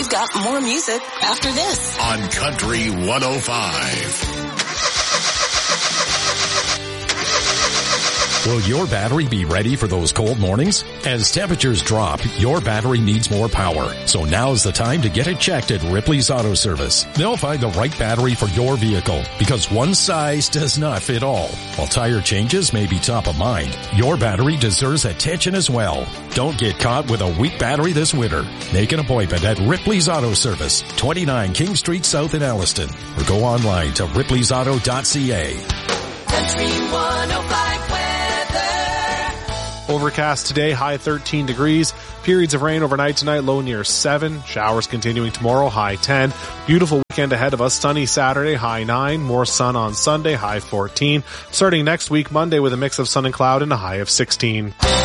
We've got more music after this on Country 105. Will your battery be ready for those cold mornings? As temperatures drop, your battery needs more power. So now's the time to get it checked at Ripley's Auto Service. They'll find the right battery for your vehicle because one size does not fit all. While tire changes may be top of mind, your battery deserves attention as well. Don't get caught with a weak battery this winter. Make an appointment at Ripley's Auto Service, 29 King Street South in Alliston, or go online to ripley'sauto.ca. Country 105 weather. Overcast today, high 13 degrees. Periods of rain overnight tonight, low near 7. Showers continuing tomorrow, high 10. Beautiful weekend ahead of us. Sunny Saturday, high 9. More sun on Sunday, high 14. Starting next week, Monday, with a mix of sun and cloud and a high of 16.